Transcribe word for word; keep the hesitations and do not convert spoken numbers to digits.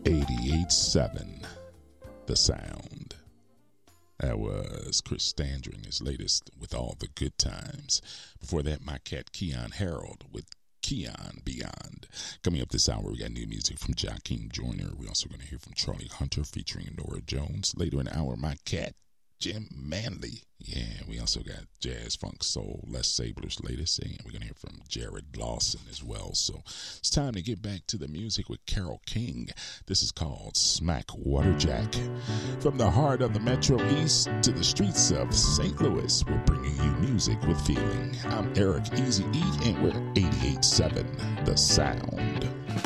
eighty-eight seven, The Sound. That was Chris Standring, his latest, With All the Good Times. Before that, my cat Keon Harold with Keon Beyond. Coming up this hour, we got new music from Joaquin Joyner. We're also going to hear from Charlie Hunter featuring Nora Jones. Later in the hour, my cat Jim Manley. Yeah, we also got jazz, funk, soul, Les Sabler's latest, and we're going to hear from Jared Lawson as well. So it's time to get back to the music with Carole King. This is called Smack Water Jack. From the heart of the Metro East to the streets of Saint Louis, we're bringing you music with feeling. I'm Eric Easy E, and we're eighty-eight seven, The Sound.